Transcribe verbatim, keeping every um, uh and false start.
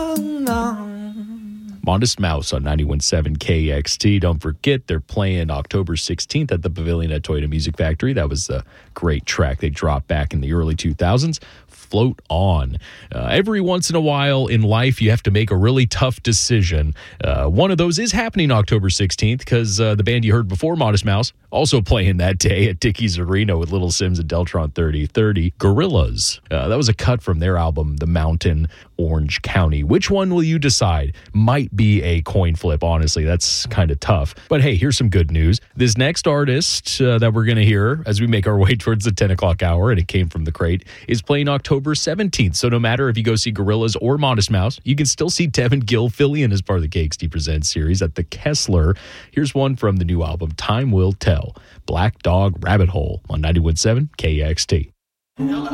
Modest Mouse on ninety-one point seven K X T. Don't forget, they're playing October sixteenth at the Pavilion at Toyota Music Factory. That was a great track they dropped back in the early two thousands. Float On. Uh, every once in a while in life, you have to make a really tough decision. Uh, one of those is happening October sixteenth because uh, the band you heard before, Modest Mouse, also playing that day at Dickies Arena with Little Sims and Deltron thirty thirty. Gorillaz. Uh, that was a cut from their album, The Mountain, Orange County. Which one will you decide? Might be a coin flip, honestly. That's kind of tough. But hey, here's some good news. This next artist uh, that we're going to hear as we make our way towards the ten o'clock hour, and it came from the crate, is playing October seventeenth. So no matter if you go see Gorillaz or Modest Mouse, you can still see Devin Gilfillian as part of the K X T Presents series at the Kessler. Here's one from the new album, Time Will Tell. Black Dog Rabbit Hole on ninety-one point seven K X T.